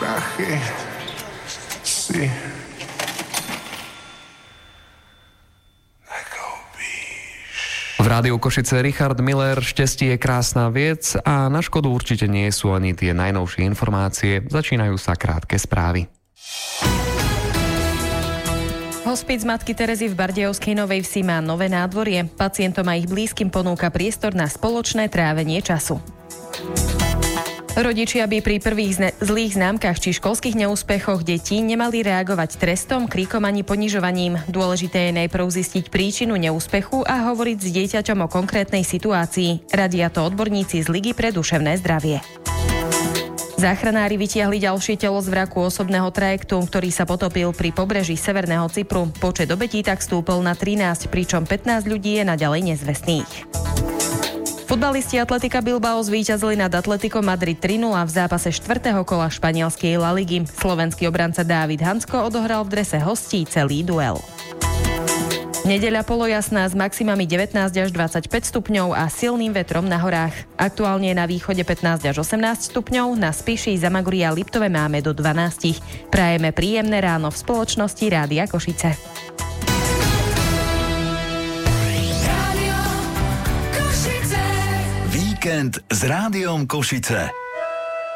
prachy si V Rádiu Košice Richard Miller, šťastie je krásna vec a na škodu určite nie sú ani tie najnovšie informácie. Začínajú sa krátke správy. Hospic matky Terezy v Bardejovskej Novej Vsi má nové nádvorie. Pacientom a ich blízkym ponúka priestor na spoločné trávenie času. Rodičia by pri prvých zlých známkach či školských neúspechoch detí nemali reagovať trestom, kríkom ani ponižovaním. Dôležité je najprv zistiť príčinu neúspechu a hovoriť s dieťaťom o konkrétnej situácii. Radia to odborníci z Ligy pre duševné zdravie. Záchranári vytiahli ďalšie telo z vraku osobného trajektu, ktorý sa potopil pri pobreží severného Cypru. Počet obetí tak stúpol na 13, pričom 15 ľudí je naďalej nezvestných. Futbalisti Atletika Bilbao zvíťazili nad Atletikom Madrid 3-0 v zápase 4. kola španielskej La Ligy. Slovenský obranca Dávid Hansko odohral v drese hostí celý duel. Nedeľa polojasná s maximami 19 až 25 stupňov a silným vetrom na horách. Aktuálne je na východe 15 až 18 stupňov, na Spiši, Zamaguri a Liptove máme do 12. Prajeme príjemné ráno v spoločnosti Rádia Košice. Víkend s Rádiom Košice.